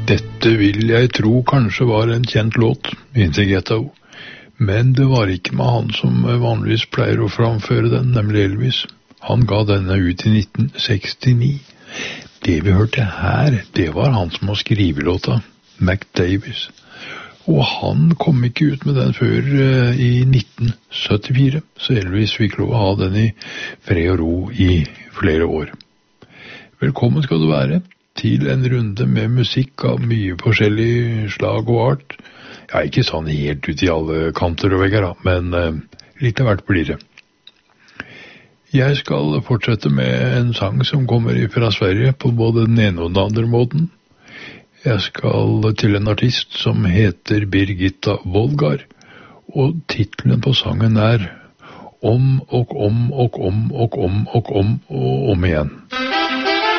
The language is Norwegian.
Dette vil jeg tro kanskje var en kjent låt, inntil Ghetto. Men det var ikke med han som vanligvis pleier å framføre den, nemlig Elvis. Han ga denne ut i 1969. Det vi hørte her, det var han som har skrivet låta, Mac Davis. Og han kom ikke ut med den før i 1974, så Elvis fikk lov å ha den i fred og ro i flere år. Velkommen skal du være til en runde med musikk av mye forskjellig slag og art. Ja, ikke sånn helt ut i alle kanter og vegger, men litt av hvert blir det. Jeg skal fortsette med en sang som kommer fra Sverige på både den ene og den andre måten. Jeg skal til en artist som heter Birgitta Wolgar, og titlen på sangen er Om og om og om og om og om og om igjen.